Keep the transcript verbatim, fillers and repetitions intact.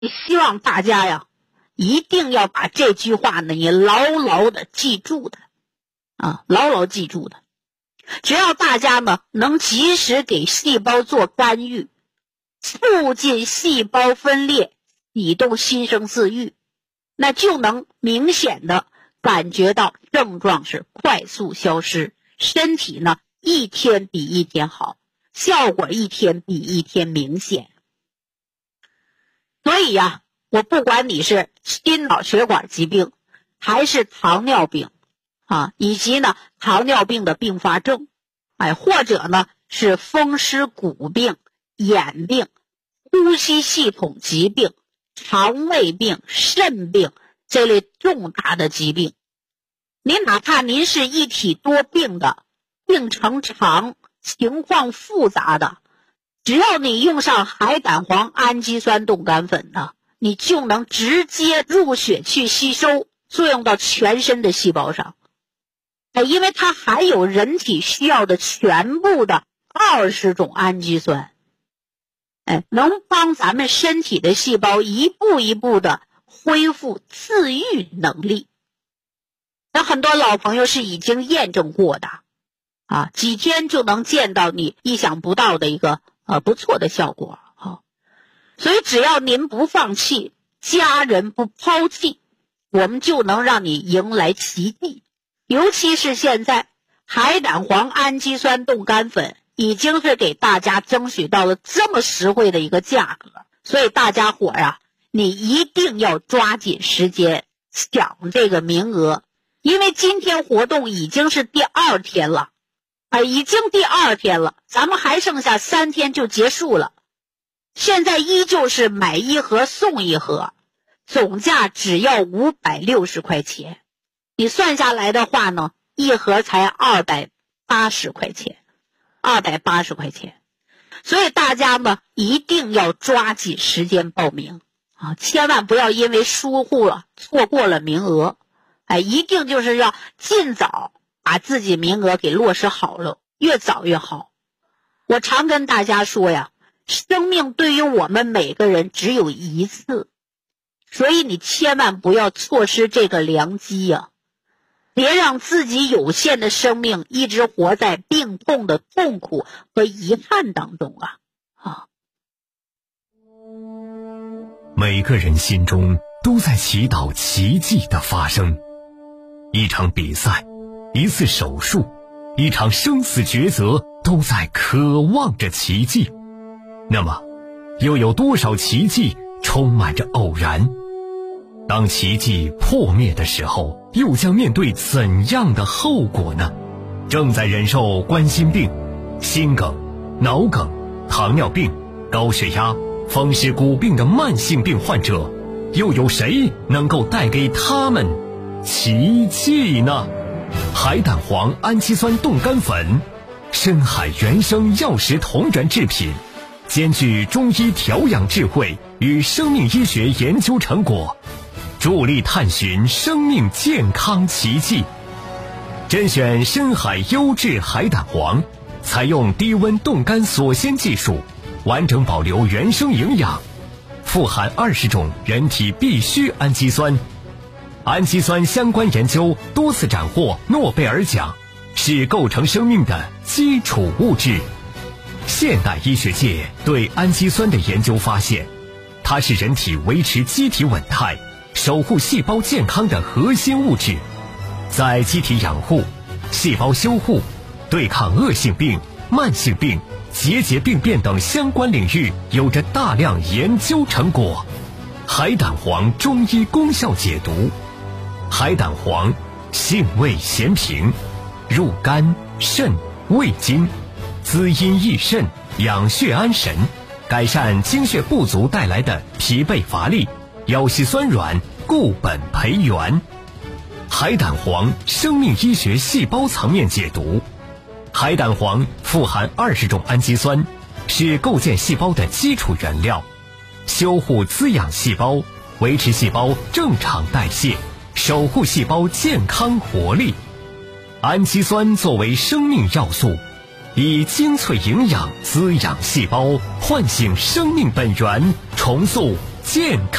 希望大家呀，一定要把这句话呢，你牢牢的记住的啊，牢牢记住的。只要大家呢能及时给细胞做干预，促进细胞分裂，启动新生自愈，那就能明显的感觉到症状是快速消失，身体呢一天比一天好，效果一天比一天明显。所以呀，我不管你是心脑血管疾病，还是糖尿病啊，以及呢糖尿病的并发症，哎，或者呢是风湿骨病、眼病、呼吸系统疾病、肠胃病、肾病这类重大的疾病，您哪怕您是一体多病的，病程长、情况复杂的，只要你用上海胆黄氨基酸冻干粉呢，你就能直接入血去吸收，作用到全身的细胞上。哎，因为它含有人体需要的全部的二十种氨基酸，哎，能帮咱们身体的细胞一步一步的恢复自愈能力。那很多老朋友是已经验证过的啊，几天就能见到你意想不到的一个呃不错的效果啊。所以只要您不放弃，家人不抛弃，我们就能让你迎来奇迹。尤其是现在海胆黄氨基酸冻干粉已经是给大家争取到了这么实惠的一个价格，所以大家伙啊，你一定要抓紧时间抢这个名额，因为今天活动已经是第二天了啊，已经第二天了，咱们还剩下三天就结束了。现在依旧是买一盒送一盒，总价只要五百六十块钱。你算下来的话呢，一盒才二百八十块钱，二百八十块钱。所以大家呢一定要抓紧时间报名啊，千万不要因为疏忽了错过了名额。哎，一定就是要尽早把自己名额给落实好了，越早越好。我常跟大家说呀，生命对于我们每个人只有一次，所以你千万不要错失这个良机呀。别让自己有限的生命一直活在病痛的痛苦和遗憾当中啊！啊， 每个人心中都在祈祷奇迹的发生。一场比赛，一次手术，一场生死抉择，都在渴望着奇迹。那么，又有多少奇迹充满着偶然？当奇迹破灭的时候，又将面对怎样的后果呢？正在忍受冠心病、心梗、脑梗、糖尿病、高血压、风湿骨病的慢性病患者，又有谁能够带给他们奇迹呢？海胆黄氨基酸冻干粉，深海原生药食同源制品，兼具中医调养智慧与生命医学研究成果，助力探寻生命健康奇迹。甄选深海优质海胆黄，采用低温冻干锁鲜技术，完整保留原生营养，富含二十种人体必需氨基酸。氨基酸相关研究多次斩获诺贝尔奖，是构成生命的基础物质。现代医学界对氨基酸的研究发现，它是人体维持机体稳态、守护细胞健康的核心物质，在机体养护、细胞修护、对抗恶性病、慢性病、结节病变等相关领域有着大量研究成果。海胆黄中医功效解读：海胆黄性味咸平，入肝、肾、胃经，滋阴益肾，养血安神，改善精血不足带来的疲惫乏力、腰膝酸软，固本培元。海胆黄生命医学细胞层面解读：海胆黄富含二十种氨基酸，是构建细胞的基础原料，修护滋养细胞，维持细胞正常代谢，守护细胞健康活力。氨基酸作为生命要素，以精粹营养滋养细胞，唤醒生命本源，重塑健康。